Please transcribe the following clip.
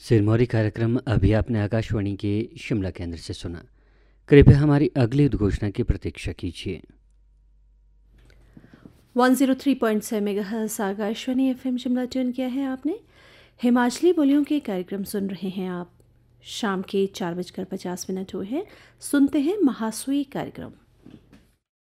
सिरमौरी कार्यक्रम अभी आपने आकाशवाणी के शिमला केंद्र से सुना। कृपया हमारी अगली उद्घोषणा की प्रतीक्षा कीजिए। 103.7 megahertz Akashvani FM Shimla tune किया है आपने। हिमाचली बोलियों के कार्यक्रम सुन रहे हैं आप। शाम के 4:50 हुए हैं। सुनते हैं महासुई कार्यक्रम।